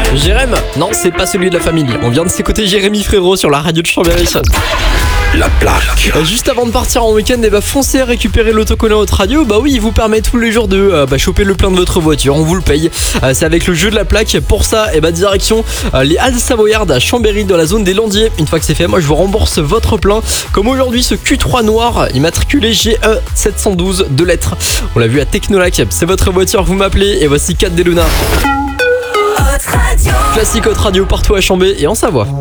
Jérém, non, c'est pas celui de la famille. On vient de s'écouter Jérémy Frérot sur la radio de Chambéry. La plaque. Juste avant de partir en week-end, foncez à récupérer l'autocollant Haute Radio. Bah oui, il vous permet tous les jours de choper le plein de votre voiture. On vous le paye. C'est avec le jeu de la plaque. Pour ça, direction les Halles Savoyardes à Chambéry dans la zone des Landiers. Une fois que c'est fait, moi je vous rembourse votre plein. Comme aujourd'hui, ce Q3 noir immatriculé GE 712 de lettres. On l'a vu à Technolac. C'est votre voiture, vous m'appelez. Et voici 4 des Luna. Classique Haute Radio partout à Chambéry et en Savoie.